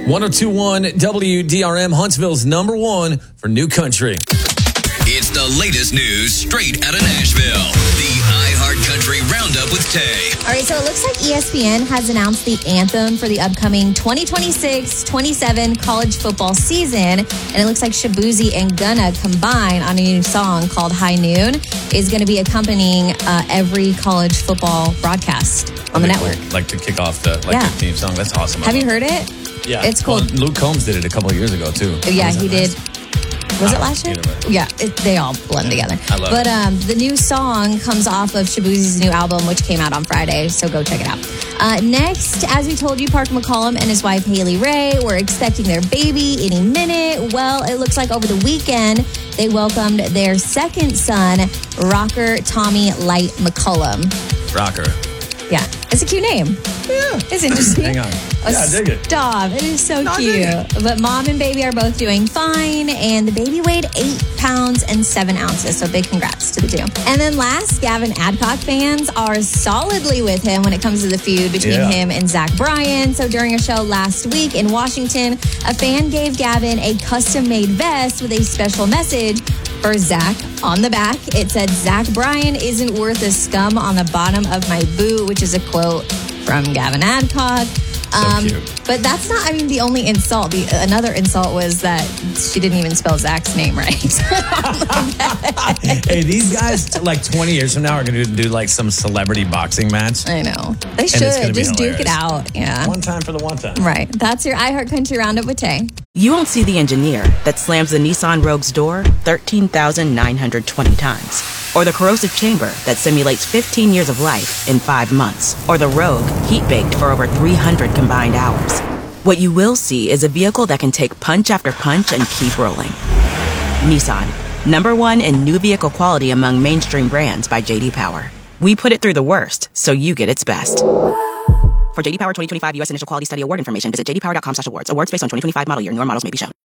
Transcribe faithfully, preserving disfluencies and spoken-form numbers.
ten twenty-one W D R M, Huntsville's number one for new country. It's the latest news straight out of Nashville. The iHeartCountry Roundup with Tay. All right, so it looks like E S P N has announced the anthem for the upcoming twenty twenty-six twenty-seven college football season. And it looks like Shaboozey and Gunna combine on a new song called High Noon is going to be accompanying uh, every college football broadcast on the network. Cool. Like to kick off the, like Yeah. the theme song. That's awesome. Have you heard it? Yeah. It's cool. Well, Luke Combs did it a couple of years ago, too. Yeah, Was he that did. last? Was it Oh, last year? either way. Yeah, it, they all blend Yeah, together. I love but it. um, the new song comes off of Shaboozey's new album, which came out on Friday, so go check it out. Uh, next, as we told you, Parker McCollum and his wife Haley Ray were expecting their baby any minute. Well, it looks like over the weekend, they welcomed their second son, Rocker Tommy Light McCollum. Rocker. Yeah, it's a cute name. Yeah. It's interesting. Hang on. Oh, Yeah, I dig it. Stop. It is so No, I dig cute. But mom and baby are both doing fine, and the baby weighed eight pounds and seven ounces. So big congrats to the two. And then last, Gavin Adcock fans are solidly with him when it comes to the feud between Yeah. him and Zach Bryan. So during a show last week in Washington, a fan gave Gavin a custom-made vest with a special message for Zach on the back. It said, "Zach Bryan isn't worth a scum on the bottom of my boot," which is a quote from Gavin Adcock. So cute. But that's not, I mean, the only insult. The another insult was that she didn't even spell Zach's name right. Hey, these guys, like twenty years from now, are going to do like some celebrity boxing match. I know. They it's gonna should. be Just duke it hilarious. out. Yeah. One time for the one time. Right. That's your iHeartCountry Roundup with Tay. You won't see the engineer that slams the Nissan Rogue's door thirteen thousand nine hundred twenty times. Or the corrosive chamber that simulates fifteen years of life in five months. Or the Rogue heat-baked for over three hundred combined hours. What you will see is a vehicle that can take punch after punch and keep rolling. Nissan, number one in new vehicle quality among mainstream brands by J D Power. We put it through the worst, so you get its best. For J D Power twenty twenty-five U S Initial Quality Study Award information, visit j d power dot com slash awards. Awards based on twenty twenty-five model year. Newer models may be shown.